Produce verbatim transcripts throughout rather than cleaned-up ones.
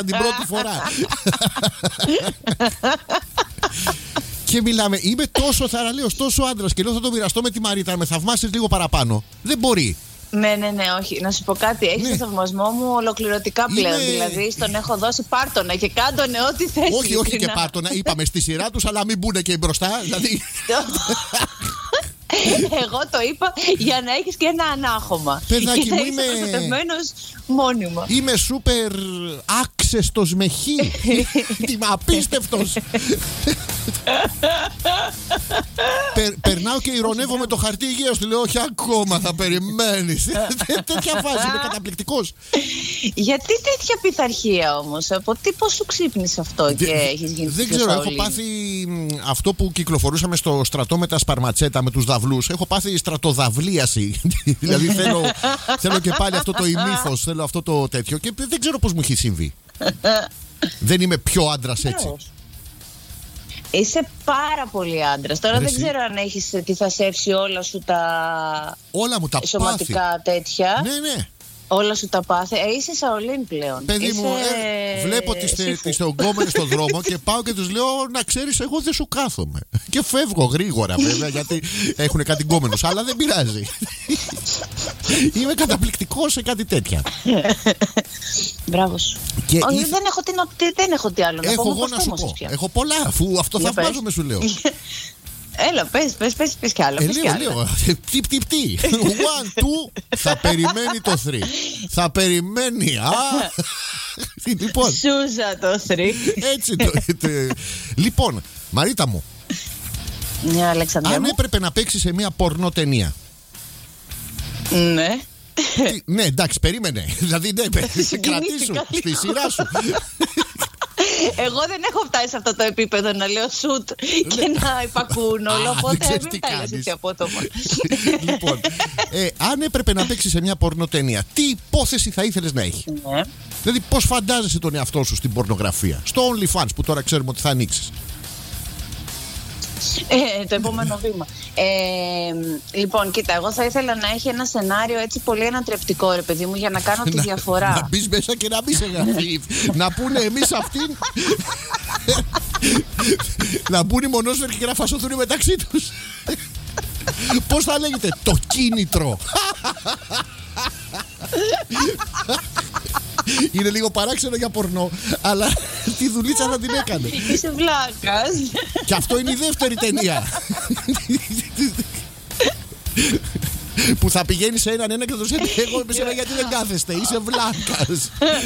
την πρώτη φορά. Και μιλάμε, είμαι τόσο θαραλέος, τόσο άντρας και λέω θα το μοιραστώ με τη Μαρίτα, να με θαυμάσεις λίγο παραπάνω. Δεν μπορεί. Ναι, ναι, ναι, όχι. Να σου πω κάτι. Έχει ναι. το θαυμασμό μου ολοκληρωτικά πλέον. Είναι... Δηλαδή, στον έχω δώσει πάρτονα και κάντονε ό,τι θες. Όχι, όχι και πάρτονα. Είπαμε στη σειρά τους, αλλά μην μπουν και μπροστά. Δηλαδή. Εγώ το είπα για να έχεις και ένα ανάχωμα. Παιδάκι μου, είμαι. Προστατευμένος μόνιμα. Είμαι σούπερ άξεστος με χ. Τι απίστευτος. Περ, περνάω και ηρωνεύω με το χαρτί υγείας. Του λέω, όχι ακόμα, θα περιμένεις. Τέτοια φάση, είναι καταπληκτικός. Γιατί τέτοια πειθαρχία όμως? Από τι, πώς σου ξύπνησε αυτό και έχεις γίνει? Δεν ξέρω, έχω πάθει αυτό που κυκλοφορούσαμε στο στρατό με τα σπαρματσέτα, με τους δαυλούς. Έχω πάθει στρατοδαυλίαση. Δηλαδή θέλω, θέλω και πάλι αυτό το ημίθος, θέλω αυτό το τέτοιο. Και δεν ξέρω πώς μου έχει συμβεί. Δεν είμαι πιο άντρας έτσι. Είσαι πάρα πολύ άντρας. Τώρα Ρε δεν εσύ. ξέρω αν έχεις τι θα σέψει όλα σου τα, όλα μου τα σωματικά πάθη. τέτοια. Ναι, ναι. Όλα σου τα πάθη. Ε, είσαι Σαολίν πλέον. Παιδί είσαι... μου, ε, βλέπω τις, τις ογκόμενες στον δρόμο και πάω και τους λέω να ξέρεις, εγώ δεν σου κάθομαι. Και φεύγω γρήγορα βέβαια, γιατί έχουν κάτι γκόμενους, αλλά δεν πειράζει. Είμαι καταπληκτικός σε κάτι τέτοια. Μπράβο σου. Και Όχι, ήθ... δεν, έχω τι, δεν έχω τι άλλο να έχω πω. εγώ να σου πω. Πια. Έχω πολλά, αφού αυτό για θαυμάζομαι πες. Σου λέω. Έλα, πες, πες, πες, πες κι άλλο. Ε, λέω, λέω. Τι, τι, τι. One, two, θα περιμένει το three. Θα περιμένει. Α, λοιπόν. Σούζα το three. Έτσι το. Λοιπόν, Μαρίτα μου. Ναι, Αλεξανδρέ. Αν μου. έπρεπε να παίξεις σε μια πορνό ταινία. Ναι. Τι, ναι, εντάξει, περίμενε. Δηλαδή, ναι, κρατήσου στη σειρά σου. Εγώ δεν έχω φτάσει σε αυτό το επίπεδο να λέω σουτ και να υπακούν όλο. Οπότε μην τα λες έτσι απότομα. Λοιπόν, ε, αν έπρεπε να παίξεις σε μια πορνοτενία, τι υπόθεση θα ήθελες να έχει? Ναι. Δηλαδή, πώς φαντάζεσαι τον εαυτό σου στην πορνογραφία? Στο OnlyFans που τώρα ξέρουμε ότι θα ανοίξεις. Ε, το επόμενο βήμα. Ε, λοιπόν, κοίτα, εγώ θα ήθελα να έχει ένα σενάριο έτσι πολύ ανατρεπτικό, ρε παιδί μου, για να κάνω τη διαφορά. Να μπεις μέσα και να μπεις σε γραφή. Να πούνε εμείς αυτήν. Να πούνε οι μονόσφαιροι και να φασωθούν μεταξύ τους. Πώς θα λέγεται? Το κίνητρο. Είναι λίγο παράξενο για πορνό, αλλά τη δουλίτσα θα την έκανε. Είσαι βλάκας. Και αυτό είναι η δεύτερη ταινία. Που θα πηγαίνει σε έναν ένα και θα το λέει, εγώ με σένα γιατί δεν κάθεστε, είσαι βλάκας.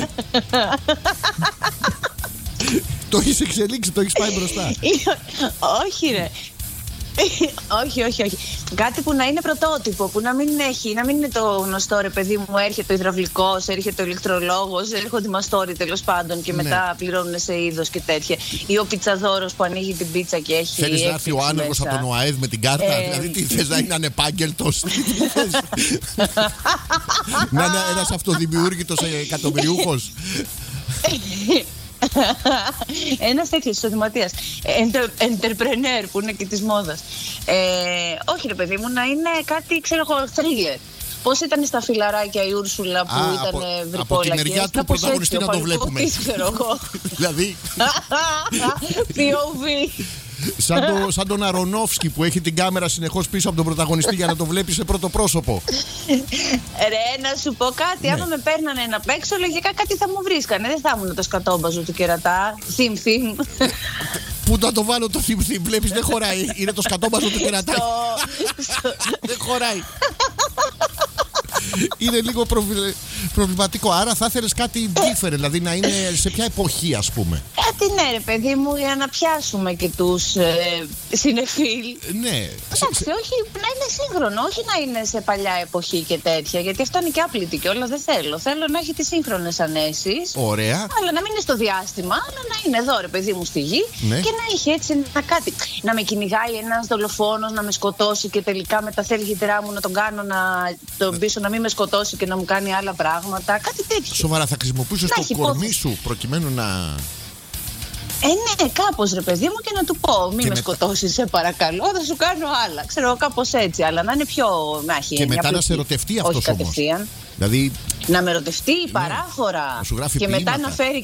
Το έχεις εξελίξει, το έχεις πάει μπροστά. Όχι ρε. όχι, όχι, όχι. Κάτι που να είναι πρωτότυπο, που να μην έχει, να μην είναι το γνωστό ρε παιδί μου, έρχεται ο υδραυλικός, έρχεται ο ηλεκτρολόγος, έρχονται οι μαστόροι τέλος πάντων και ναι. μετά πληρώνουν σε είδος και τέτοια. Ή ο πιτσαδόρος που ανοίγει την πίτσα και έχει. Θέλεις να έρθει ο άνεργος από τον ΟΑΕΔ με την κάρτα? Ε... Δηλαδή τι θες, να είναι ανεπάγγελτος? Να είναι ένας αυτοδημιούργητος εκατομμυριούχος? Ένας τέτοιος εισοδηματίας, entrepreneur που είναι και της μόδας. ε, Όχι ρε παιδί μου, να είναι κάτι, ξέρω εγώ, thriller. Πώς ήταν στα φιλαράκια η Ούρσουλα που Α, ήταν βρυπόλακες? Από τη μεριά του πρωταγωνιστή να το βλέπουμε. Δηλαδή πι ο βι. Σαν, το, σαν τον Αρονόφσκι που έχει την κάμερα συνεχώς πίσω από τον πρωταγωνιστή για να το βλέπει σε πρώτο πρόσωπο. Ρε, να σου πω κάτι. Ναι. Άμα με παίρνανε να παίξω, λογικά κάτι θα μου βρίσκανε. Δεν θα ήμουν το σκατόμπαζο του κερατά. Θυμ, θυμ. Πού να το βάλω το θυμ, θυμ? Βλέπεις, δεν χωράει. Είναι το σκατόμπαζο του κερατά. Δεν χωράει. Είναι λίγο προβληματικό. Άρα θα ήθελες κάτι different, δηλαδή να είναι σε ποια εποχή, ας πούμε? Κάτι ναι ρε παιδί μου, για να πιάσουμε και τους ε, συνεφίλ. Ναι. Εντάξει, όχι να είναι σύγχρονο, όχι να είναι σε παλιά εποχή και τέτοια, γιατί αυτό είναι και άπλητη και όλα δεν θέλω. Θέλω να έχει τις σύγχρονες ανέσεις. Ωραία. Αλλά να μην είναι στο διάστημα, αλλά να είναι εδώ ρε παιδί μου στη γη, ναι. Και να έχει έτσι ένα κάτι. Να με κυνηγάει ένας δολοφόνος, να με σκοτώσει και τελικά με τα θέλγητρά μου να τον κάνω να τον πείσω να μην με σκοτώσει και να μου κάνει άλλα πράγματα. Κάτι τέτοιο. Σοβαρά, θα χρησιμοποιήσεις το κορμί σου προκειμένου να... Ε, ναι, κάπως ρε παιδί μου, και να του πω: Μη με μετα... σκοτώσεις, σε παρακαλώ, θα σου κάνω άλλα. Ξέρω, κάπως έτσι, αλλά να είναι πιο. Να έχει, και μετά πληθή. Να σε ερωτευτεί αυτός όμως. Κατευθείαν. Δηλαδή... Να με ερωτευτεί ναι. Παράφορα. Να σου γράφει και ποίηματα. μετά να φέρει